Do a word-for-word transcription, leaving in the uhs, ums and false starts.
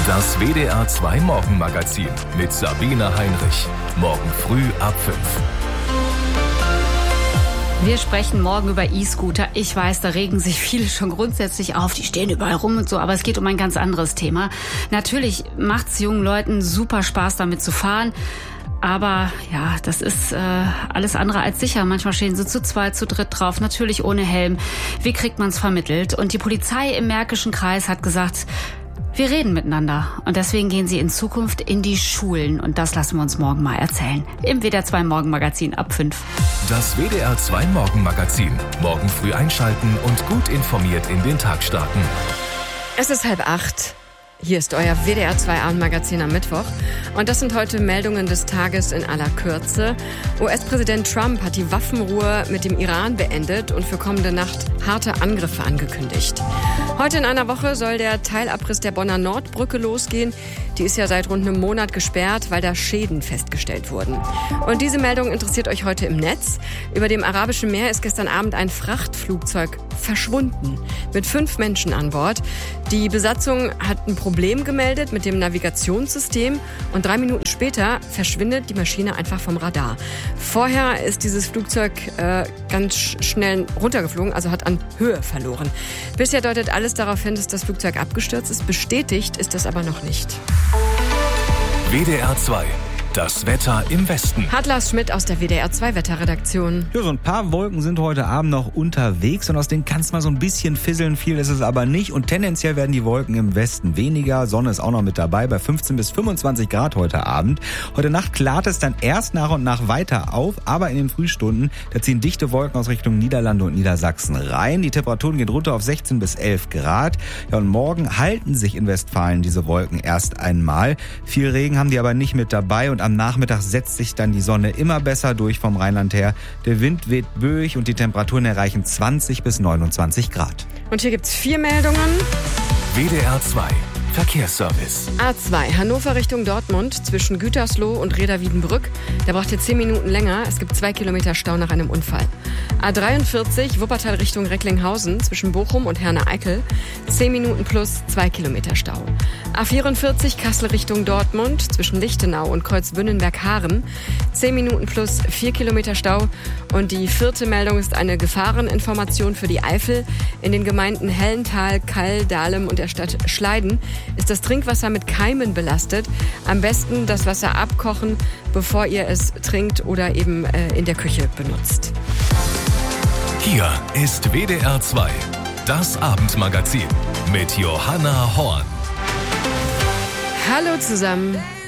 Das W D R zwei Morgenmagazin mit Sabine Heinrich. Morgen früh ab fünf. Wir sprechen morgen über E-Scooter. Ich weiß, da regen sich viele schon grundsätzlich auf. Die stehen überall rum und so. Aber es geht um ein ganz anderes Thema. Natürlich macht es jungen Leuten super Spaß, damit zu fahren. Aber ja, das ist äh, alles andere als sicher. Manchmal stehen sie zu zweit, zu dritt drauf, natürlich ohne Helm. Wie kriegt man es vermittelt? Und die Polizei im Märkischen Kreis hat gesagt, wir reden miteinander. Und deswegen gehen sie in Zukunft in die Schulen. Und das lassen wir uns morgen mal erzählen. Im W D R zwei Morgenmagazin ab fünf. Das W D R zwei Morgenmagazin. Morgen früh einschalten und gut informiert in den Tag starten. Es ist halb acht. Hier ist euer W D R zwei Abendmagazin am Mittwoch. Und das sind heute Meldungen des Tages in aller Kürze. U S-Präsident Trump hat die Waffenruhe mit dem Iran beendet und für kommende Nacht harte Angriffe angekündigt. Heute in einer Woche soll der Teilabriss der Bonner Nordbrücke losgehen. Die ist ja seit rund einem Monat gesperrt, weil da Schäden festgestellt wurden. Und diese Meldung interessiert euch heute im Netz. Über dem Arabischen Meer ist gestern Abend ein Frachtflugzeug verschwunden mit fünf Menschen an Bord. Die Besatzung hat ein Problem gemeldet mit dem Navigationssystem und drei Minuten später verschwindet die Maschine einfach vom Radar. Vorher ist dieses Flugzeug äh, ganz schnell runtergeflogen, also hat an Höhe verloren. Bisher deutet alles darauf hin, dass das Flugzeug abgestürzt ist. Bestätigt ist das aber noch nicht. W D R zwei. Das Wetter im Westen. Hat Lars Schmidt aus der W D R zwei Wetterredaktion. Ja, so ein paar Wolken sind heute Abend noch unterwegs und aus denen kann es mal so ein bisschen fisseln. Viel ist es aber nicht und tendenziell werden die Wolken im Westen weniger. Sonne ist auch noch mit dabei bei fünfzehn bis fünfundzwanzig Grad heute Abend. Heute Nacht klart es dann erst nach und nach weiter auf, aber in den Frühstunden, da ziehen dichte Wolken aus Richtung Niederlande und Niedersachsen rein. Die Temperaturen gehen runter auf sechzehn bis elf Grad. Ja, und morgen halten sich in Westfalen diese Wolken erst einmal. Viel Regen haben die aber nicht mit dabei und am Nachmittag setzt sich dann die Sonne immer besser durch vom Rheinland her. Der Wind weht böig und die Temperaturen erreichen zwanzig bis neunundzwanzig Grad. Und hier gibt's vier Meldungen. W D R zwei. Verkehrsservice. A zwei, Hannover Richtung Dortmund, zwischen Gütersloh und Reda-Wiedenbrück. Der braucht hier zehn Minuten länger. Es gibt zwei Kilometer Stau nach einem Unfall. A dreiundvierzig, Wuppertal Richtung Recklinghausen, zwischen Bochum und Herne-Eickel. zehn Minuten plus zwei Kilometer Stau. A vierundvierzig, Kassel Richtung Dortmund, zwischen Lichtenau und Kreuzbünnenberg-Haaren. zehn Minuten plus vier Kilometer Stau. Und die vierte Meldung ist eine Gefahreninformation für die Eifel. In den Gemeinden Hellental, Kall, Dahlem und der Stadt Schleiden ist das Trinkwasser mit Keimen belastet. Am besten das Wasser abkochen, bevor ihr es trinkt oder eben äh, in der Küche benutzt. Hier ist W D R zwei. Das Abendmagazin mit Johanna Horn. Hallo zusammen.